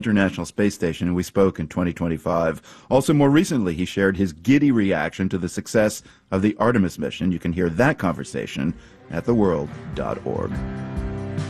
International Space Station, and we spoke in 2025. Also, more recently, he shared his giddy reaction to the success of the Artemis mission. You can hear that conversation at theworld.org.